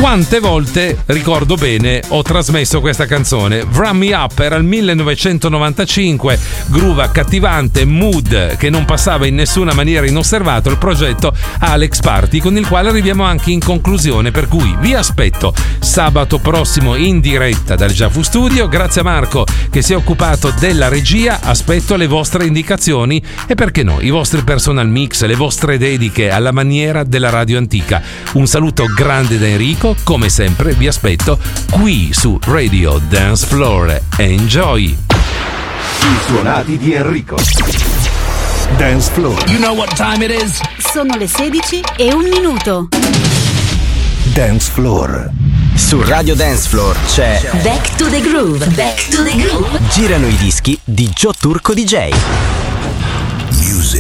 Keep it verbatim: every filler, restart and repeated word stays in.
Quante volte, ricordo bene, ho trasmesso questa canzone. Wrap Me Up era il millenovecentonovantacinque, groove accattivante, mood che non passava in nessuna maniera inosservato, il progetto Alex Party, con il quale arriviamo anche in conclusione, per cui vi aspetto sabato prossimo in diretta dal Giafu Studio. Grazie a Marco che si è occupato della regia, aspetto le vostre indicazioni e perché no, i vostri personal mix, le vostre dediche alla maniera della radio antica. Un saluto grande da Enrico. Come sempre vi aspetto qui su Radio Dance Floor. Enjoy! I suonati di Enrico. Dance Floor. You know what time it is? Sono le sedici e un minuto. Dance Floor. Su Radio Dance Floor c'è Back to the Groove. Back to the Groove. Girano i dischi di Joe Turco D J.